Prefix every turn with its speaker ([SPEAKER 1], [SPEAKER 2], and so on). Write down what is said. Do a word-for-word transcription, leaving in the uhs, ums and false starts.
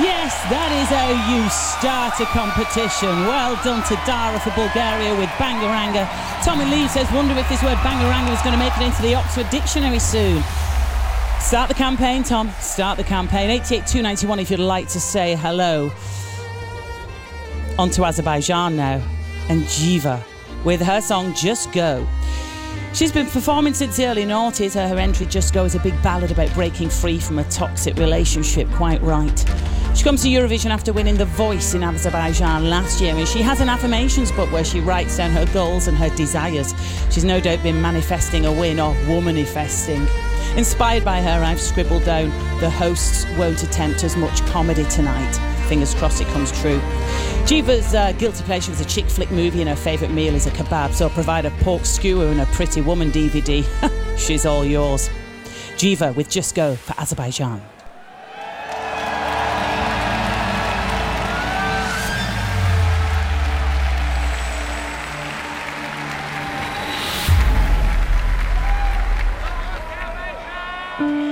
[SPEAKER 1] Yes, that is how you start a competition. Well done to Dara for Bulgaria with Bangaranga. Tommy Lee says, wonder if this word Bangaranga is going to make it into the Oxford Dictionary soon. Start the campaign, Tom. Start the campaign. eight eight two nine one if you'd like to say hello. On to Azerbaijan now. And Jiva with her song Just Go. She's been performing since the early noughties. Her entry, Just Go, is a big ballad about breaking free from a toxic relationship. Quite right. She comes to Eurovision after winning The Voice in Azerbaijan last year, and she has an affirmations book where she writes down her goals and her desires. She's no doubt been manifesting a win or womanifesting. Inspired by her, I've scribbled down, the hosts won't attempt as much comedy tonight. Fingers crossed it comes true. Jiva's uh, guilty pleasure is a chick flick movie and her favourite meal is a kebab, so provide a pork skewer and a Pretty Woman D V D. She's all yours. Jiva with Just Go for Azerbaijan.